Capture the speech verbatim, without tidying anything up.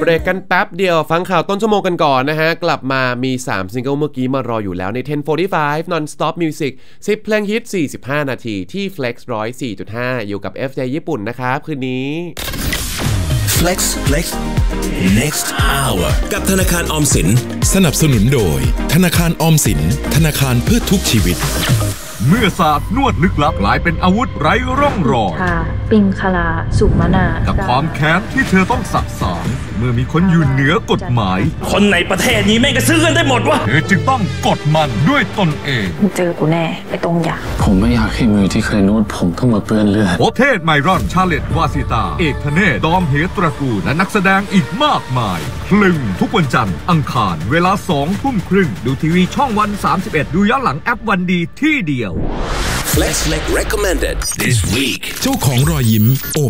เบรกกันแป๊บเดียวฟังข่าวต้นชั่วโมงกันก่อนนะฮะกลับมามีสามซิงเกิลเมื่อกี้มารออยู่แล้วในสิบ สี่สิบห้า Non-Stop Music สิบเพลงฮิตสี่สิบห้านาทีที่ Flex หนึ่งร้อยสี่จุดห้า อยู่กับ เอฟ เจ ญี่ปุ่นนะครับคืนนี้ Flex Flex Next Hour กับธนาคารออมสินสนับสนุนโดยธนาคารออมสินธนาคารเพื่อทุกชีวิตเมื่อศาสตร์นวดลึกลับกลายเป็นอาวุธไร้ร่องรอยปิงคลาสุมนากับความแค้นที่เธอต้องสะสางเมื่อมีคนอยู่เหนือกฎหมายคนในประเทศนี้แม่งก็ซื้อกันได้หมดวะเธอจึงต้องกดมันด้วยตนเองเจอกูแน่ไอ้ตรงอยากผมไม่อยากให้มือที่เคยนวดผมต้องมาเปื้อนเลือดโอเทศไมรอนชาเลตวาสิตาเอกธเนศดอมเหตระกูลและนักแสดงอีกมากมายคลึงทุกวันจันทร์อังคารเวลาสองทุ่มครึ่งดูทีวีช่องวันสามสิบเอ็ดดูย้อนหลังแอปวันดีที่เดียว Flex Flex Recommended this week เจ้าของรอยยิ้มโอบ